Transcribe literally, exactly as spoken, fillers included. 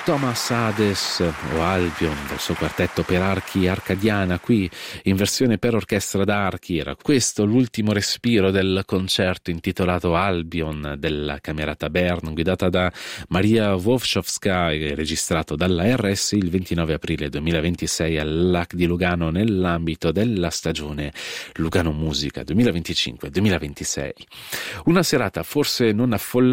Thomas Hades o Albion del suo quartetto per archi Arcadiana, qui in versione per orchestra da archi. Era questo l'ultimo respiro del concerto intitolato Albion della Camerata Bern, guidata da Maria Wowschowska e registrato dalla R S il ventinove aprile duemilaventisei al L A C di Lugano nell'ambito della stagione Lugano Musica duemilaventicinque duemilaventisei. Una serata forse non affollata